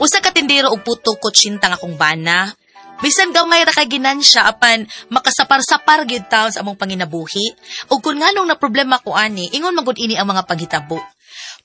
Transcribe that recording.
Usa ka tindero og puto kutsintang akong bana. Bisan gamay ra kay ginansya apan makasapar-sapar gyud taon sa among panginabuhi. Ug kun nganong na problema ko ani, ingon magud ini ang mga paghitabo.